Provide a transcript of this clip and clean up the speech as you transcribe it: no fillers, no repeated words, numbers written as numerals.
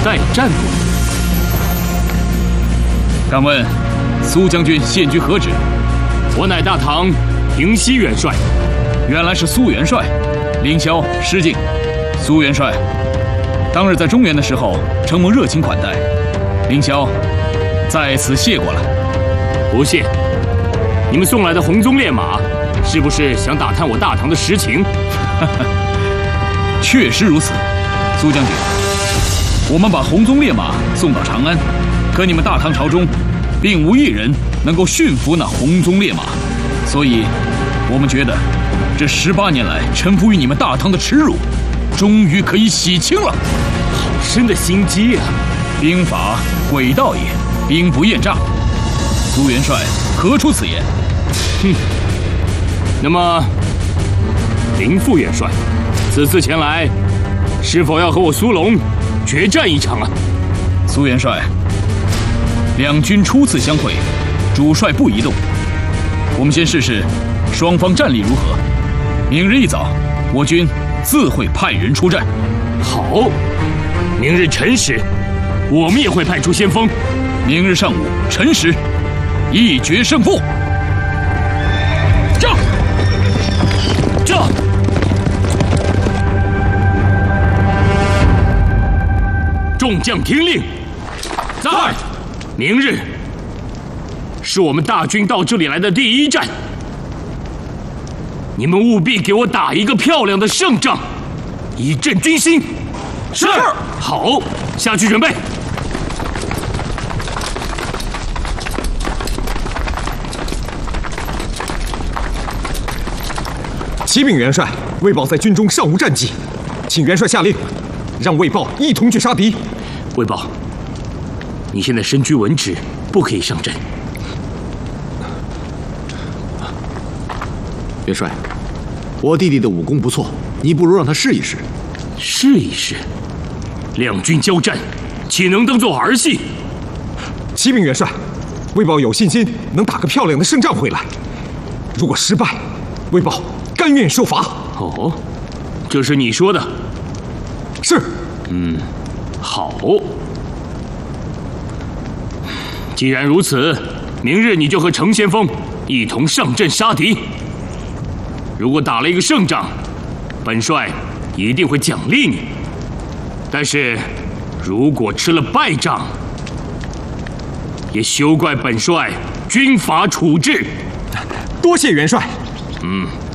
代战果。 敢问苏将军现居何职？ 我乃大唐平西元帅。 原来是苏元帅，凌霄失敬。苏元帅，当日在中原的时候，承蒙热情款待，凌霄在此谢过了。 不谢。你们送来的红鬃烈马，是不是想打探我大唐的实情？ 确实如此，苏将军。我们把红鬃烈马送到长安，可你们大唐朝中，并无一人能够驯服那红鬃烈马，所以，我们觉得，这18年来臣服于你们大唐的耻辱，终于可以洗清了。 好深的心机啊！ 兵法诡道也，兵不厌诈。苏元帅何出此言？ 哼。那么，林副元帅，此次前来，是否要和我苏龙决战一场啊？ 苏元帅，两军初次相会，主帅不移动。我们先试试双方战力如何。明日一早，我军自会派人出战。 好，明日辰时，我们也会派出先锋。 明日上午辰时，一决胜负。 战！战！众将听令，在！明日是我们大军到这里来的第一战，你们务必给我打一个漂亮的胜仗，以振军心。是。好，下去准备。 启禀元帅，魏豹在军中尚无战绩，请元帅下令，让魏豹一同去杀敌。 魏豹，你现在身居文职，不可以上阵。 元帅，我弟弟的武功不错，你不如让他试一试。 试一试？两军交战，岂能当作儿戏？ 启禀元帅，魏豹有信心能打个漂亮的胜仗回来。如果失败，魏豹甘愿受罚。 哦，这是你说的？ 是。 好。既然如此，明日你就和程先锋一同上阵杀敌。如果打了一个胜仗，本帅一定会奖励你。但是，如果吃了败仗，也休怪本帅军法处置。 多谢元帅。